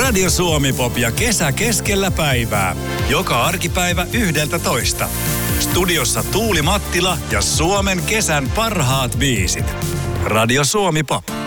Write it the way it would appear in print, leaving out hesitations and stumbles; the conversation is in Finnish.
Radio Suomi Pop ja kesä keskellä päivää. Joka arkipäivä 11. Studiossa Tuuli Mattila ja Suomen kesän parhaat biisit. Radio Suomi Pop.